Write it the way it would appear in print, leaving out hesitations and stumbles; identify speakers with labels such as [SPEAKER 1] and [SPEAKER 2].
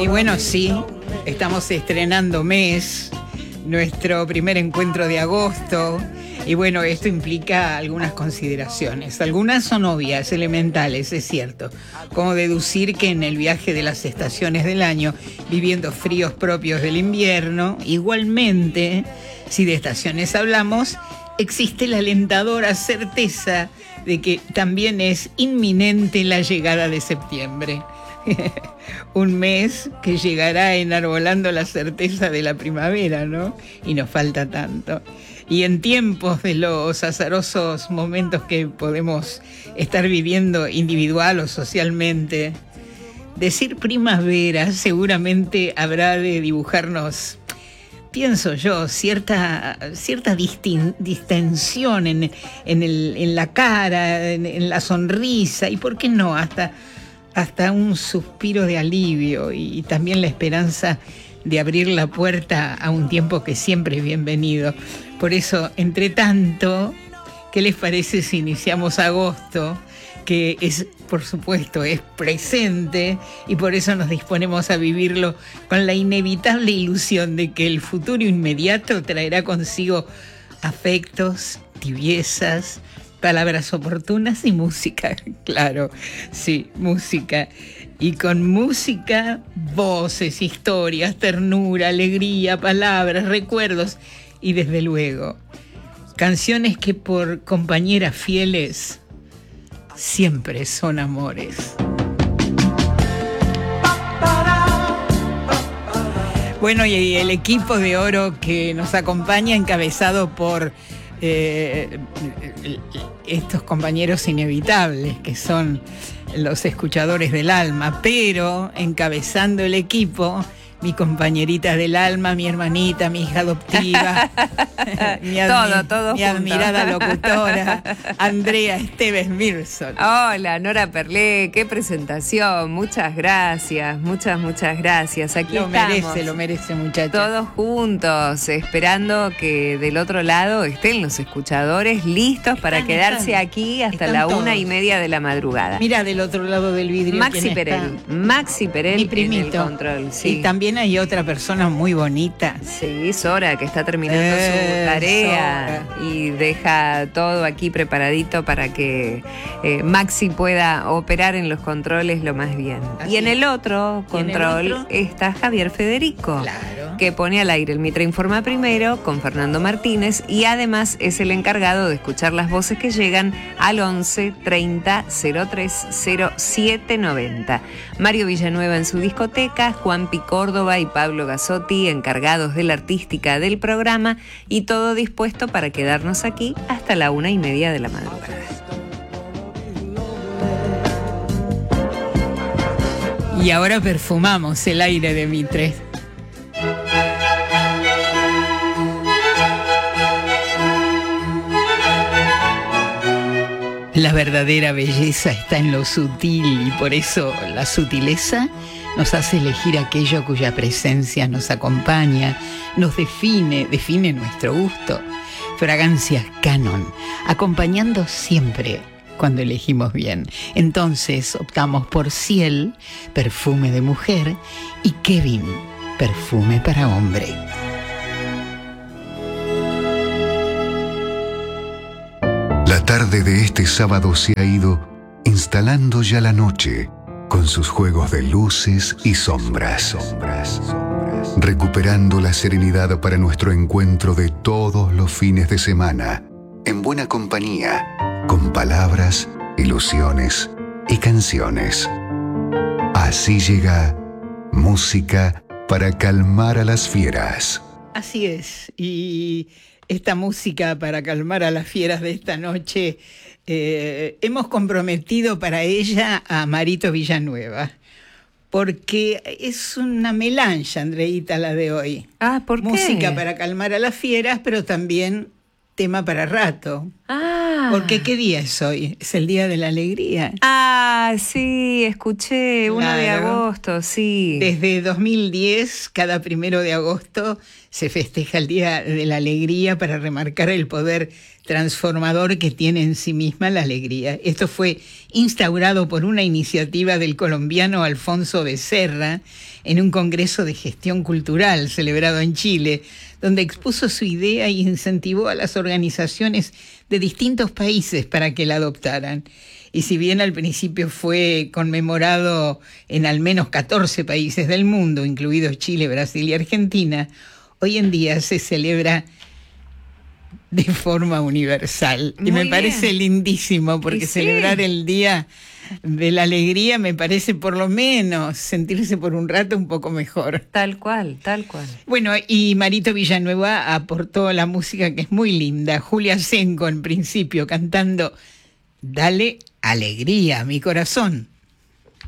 [SPEAKER 1] Y bueno, sí, estamos estrenando mes, nuestro primer encuentro de agosto. Y bueno, esto implica algunas consideraciones. Algunas son obvias, elementales, es cierto. Como deducir que en el viaje de las estaciones del año, viviendo fríos propios del invierno, igualmente, si de estaciones hablamos, existe la alentadora certeza de que también es inminente la llegada de septiembre. Un mes que llegará enarbolando la certeza de la primavera, ¿no? Y nos falta tanto. Y en tiempos de los azarosos momentos que podemos estar viviendo individual o socialmente, decir primavera seguramente habrá de dibujarnos, pienso yo, cierta distensión en la cara, en la sonrisa, y por qué no, hasta un suspiro de alivio y también la esperanza de abrir la puerta a un tiempo que siempre es bienvenido. Por eso, entre tanto, ¿qué les parece si iniciamos agosto? Que es, por supuesto, es presente y por eso nos disponemos a vivirlo con la inevitable ilusión de que el futuro inmediato traerá consigo afectos, tibiezas, palabras oportunas y música, claro, sí, música. Y con música, voces, historias, ternura, alegría, palabras, recuerdos y desde luego, canciones que por compañeras fieles siempre son amores. Bueno, y el equipo de oro que nos acompaña, encabezado por estos compañeros inevitables que son los escuchadores del alma, pero encabezando el equipo, mi compañerita del alma, mi hermanita, mi hija adoptiva, mi admirada locutora, Andrea Esteves Mirson.
[SPEAKER 2] Hola, Nora Perlé, qué presentación, muchas gracias, muchas gracias. Aquí estamos.
[SPEAKER 1] Lo merece, muchacha.
[SPEAKER 2] Todos juntos, esperando que del otro lado estén los escuchadores listos para quedarse aquí hasta la 1:30 de la madrugada.
[SPEAKER 1] Mira, del otro lado del vidrio.
[SPEAKER 2] Maxi Perel,
[SPEAKER 1] mi primito.
[SPEAKER 2] En el control, sí.
[SPEAKER 1] Y también hay otra persona muy bonita.
[SPEAKER 2] Sí, Sora, que está terminando su tarea y deja todo aquí preparadito para que Maxi pueda operar en los controles lo más bien. Y en el otro control está Javier Federico,
[SPEAKER 1] claro,
[SPEAKER 2] que pone al aire el Mitra Informa Primero con Fernando Martínez y además es el encargado de escuchar las voces que llegan al 11 30 03 07 90. Mario Villanueva en su discoteca, Juan Pi Córdoba y Pablo Gazzotti, encargados de la artística del programa, y todo dispuesto para quedarnos aquí hasta la 1:30 de la madrugada.
[SPEAKER 1] Y ahora perfumamos el aire de Mitre. La verdadera belleza está en lo sutil y por eso la sutileza nos hace elegir aquello cuya presencia nos acompaña, nos define nuestro gusto. Fragancias Canon, acompañando siempre cuando elegimos bien. Entonces optamos por Ciel, perfume de mujer, y Kevin, perfume para hombre.
[SPEAKER 3] La tarde de este sábado se ha ido instalando ya la noche con sus juegos de luces y sombras, recuperando la serenidad para nuestro encuentro de todos los fines de semana, en buena compañía, con palabras, ilusiones y canciones. Así llega música para calmar a las fieras.
[SPEAKER 1] Así es, y esta música para calmar a las fieras de esta noche, hemos comprometido para ella a Marito Villanueva, porque es una melange, Andreita, la de hoy.
[SPEAKER 2] ¿Por qué?
[SPEAKER 1] Música para calmar a las fieras, pero también tema para rato. Porque ¿qué día es hoy? Es el Día de la Alegría.
[SPEAKER 2] Sí, escuché, 1 de agosto, sí.
[SPEAKER 1] Desde 2010, cada 1 de agosto, se festeja el Día de la Alegría para remarcar el poder transformador que tiene en sí misma la alegría. Esto fue instaurado por una iniciativa del colombiano Alfonso Becerra en un congreso de gestión cultural celebrado en Chile, donde expuso su idea y incentivó a las organizaciones de distintos países para que la adoptaran. Y si bien al principio fue conmemorado en al menos 14 países del mundo, incluidos Chile, Brasil y Argentina, hoy en día se celebra de forma universal. Y me parece lindísimo, porque celebrar el Día de la Alegría me parece por lo menos sentirse por un rato un poco mejor.
[SPEAKER 2] Tal cual, tal cual.
[SPEAKER 1] Bueno, y Marito Villanueva aportó la música, que es muy linda. Julia Senco en principio cantando Dale alegría a mi corazón.